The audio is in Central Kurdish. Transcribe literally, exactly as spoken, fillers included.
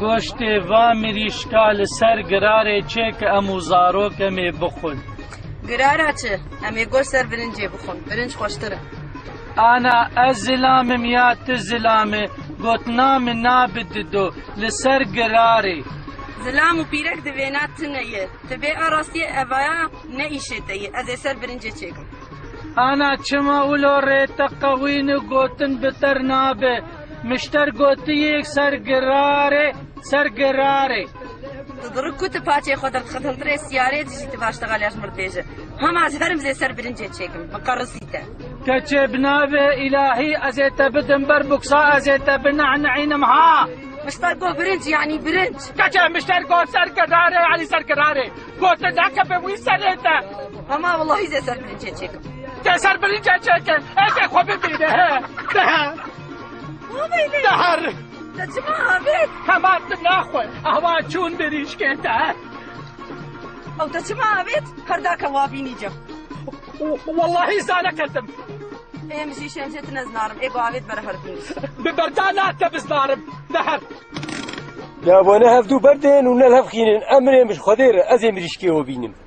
گۆشتێ وا مریشکا لەسەر گرارێ چێ کە ئەموو زارۆکەمێ بخۆن. گرارە چ؟ ئەمێ گۆشت سەر برنجێ بخۆن، برنج خۆشترە. ئانا ئەس زلامم یا تو زلامێ گوتنامە نابددۆ لەسەر گرارێ. زلام و پیرەک دەوێنات تنەیە، تبێ ئاڕاستیە ئەڤایە نەئیشێتەیە، ئەزێ سەر برنجێ چێکم. ئانا چما ولۆ ڕێتە قەوینە گوتن بتەر نابێ، مشتەر گوتیەک سەر گرارێ سەر گرارێ. تضرب كنت باتي خدر تخدم تري سيارات جيت باشتغل ياش مرتجه هم عزهرم زي سر برنجه تشيكم مقرصيته كتبنا إلهي أزيت بدن بربكسا أزيت بنعنعين مها مشتركو برنج يعني برنج كتب مشتركو سر قراري علي سر قراري قلت ذاك بوي سريته اما والله زي سر برنجه تشيكم سر برنجه تشيكم ايش خو ببيده ده دهر تسمع بيت كمان ناخذ اهوا چون بريش كنتا او تسمع بيت كرداك وابيني جو والله زانا كذب ايه مشي شمشت نزنارم ايه قاعد برهر ببردانات بزنارم دهر يا وانا هفدو بردين ونلهف خينين امري مش خدير ازي مريشكي وبينم